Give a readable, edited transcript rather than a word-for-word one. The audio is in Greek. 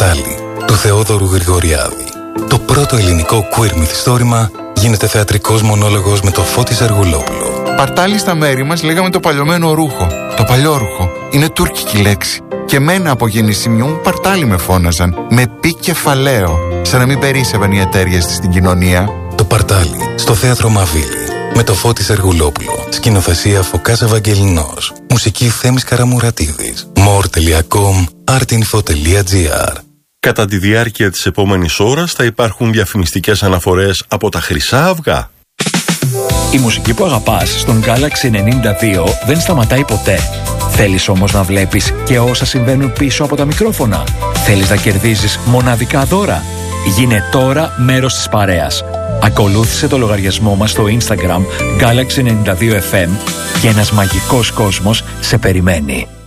Παρτάλι του Θεόδωρου Γρηγοριάδη. Το πρώτο ελληνικό queer μυθιστόρημα γίνεται θεατρικός μονόλογος με το Φώτη Σεργουλόπουλο. Παρτάλι στα μέρη μας λέγαμε το παλιωμένο ρούχο. Το παλιόρουχο. Είναι τουρκική λέξη. Και μένα από γεννησιμιού μου Παρτάλι με φώναζαν. Με πι κεφαλαίο. Σαν να μην περίσσευαν οι εταίρειες της στην κοινωνία. Το Παρτάλι στο Θέατρο Μαβίλη. Με το Φώτη Σεργουλόπουλο. Σκηνοθεσία Φωκάς Ευαγγελινός. Μουσική Θέμης Καραμουρατίδης. more.com artinfo.gr. Κατά τη διάρκεια της επόμενης ώρας θα υπάρχουν διαφημιστικές αναφορές από τα χρυσά αυγά. Η μουσική που αγαπάς στον Galaxy 92 δεν σταματάει ποτέ. Θέλεις όμως να βλέπεις και όσα συμβαίνουν πίσω από τα μικρόφωνα. Θέλεις να κερδίζεις μοναδικά δώρα. Γίνε τώρα μέρος της παρέας. Ακολούθησε το λογαριασμό μας στο Instagram Galaxy 92FM και ένας μαγικός κόσμος σε περιμένει.